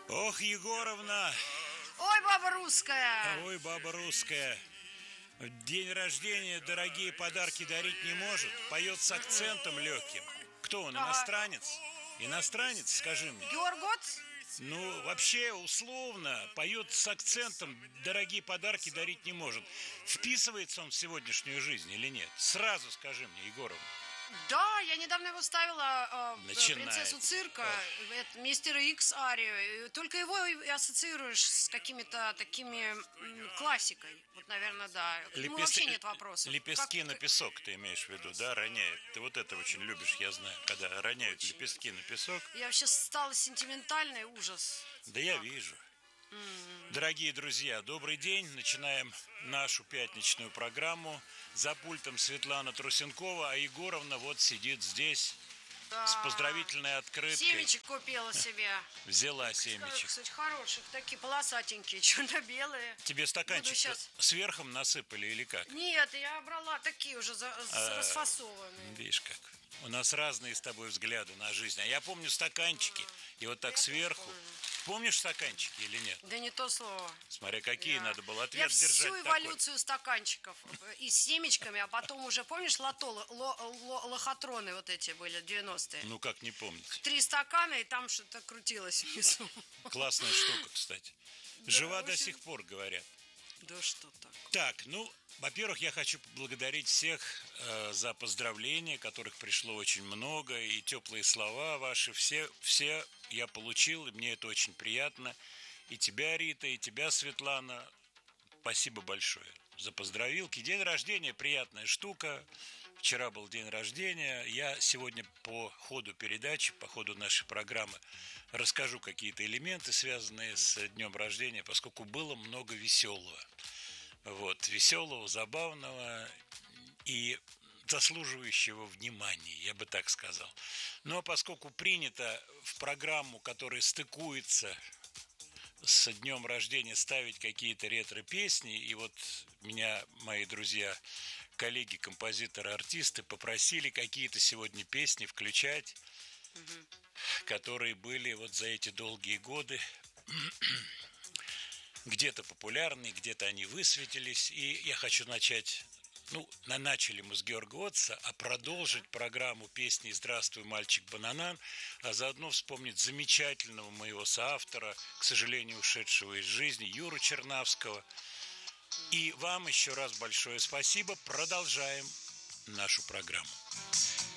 Ох, Егоровна! Ой, баба русская! Ой, баба русская! День рождения дорогие подарки дарить не может. Поет с акцентом легким. Кто он, Ага. иностранец? Иностранец, скажи мне. Георгоц? Ну, вообще, условно, поет с акцентом, дорогие подарки дарить не может. Вписывается он в сегодняшнюю жизнь или нет? Сразу скажи мне, Егоровна. Да, я недавно его ставила Начинается. принцессу цирка, мистера Икс арию. И только его и ассоциируешь с какими-то такими классикой. Вот, наверное, да. К нему вообще нет вопросов. Лепестки на песок ты имеешь в виду, да, роняет? Ты вот это очень любишь, я знаю, когда роняют Очень. лепестки на песок. Я вообще стала сентиментальной, ужас. Да я вижу. Дорогие друзья, добрый день. Начинаем нашу пятничную программу. За пультом Светлана Трусенкова, а Егоровна вот сидит здесь Да. с поздравительной открыткой. Семечек купила себе. Взяла семечек. Кстати, хороших, такие полосатенькие, черно-белые. Тебе стаканчик сейчас- с верхом насыпали или как? Нет, я брала такие уже расфасованные. Видишь как. У нас разные с тобой взгляды на жизнь. А я помню стаканчики. И вот так сверху. Помнишь стаканчики или нет? Да не то слово. Смотря какие, Да. надо было Я ответ держать всю такой. эволюцию стаканчиков и с семечками, а потом уже, помнишь, лохотроны вот эти были, 90-е? Ну как не помнить. 3 стакана, и там что-то крутилось внизу. Классная штука, кстати. Жива до очень. сих пор, говорят. Да что так? Так, ну, во-первых, я хочу поблагодарить всех за поздравления, которых пришло очень много, и теплые слова ваши. Все я получил, и мне это очень приятно. И тебя, Рита, и тебя, Светлана. Спасибо большое за поздравилки. День рождения – приятная штука. Вчера был день рождения. Я сегодня по ходу передачи, по ходу нашей программы расскажу какие-то элементы, связанные с днем рождения, поскольку было много веселого. Вот, веселого, забавного и заслуживающего внимания, я бы так сказал. Ну, а поскольку принято в программу, которая стыкуется с днем рождения, ставить какие-то ретро-песни, и вот меня мои друзья, коллеги, композиторы, артисты попросили какие-то сегодня песни включать, которые были вот за эти долгие годы где-то популярны, где-то они высветились. И я хочу начать, начали мы с Георга Отца, а продолжить программу песни «Здравствуй, мальчик Бананан», а заодно вспомнить замечательного моего соавтора, к сожалению, ушедшего из жизни, Юру Чернавского. И вам еще раз большое спасибо. Продолжаем нашу программу.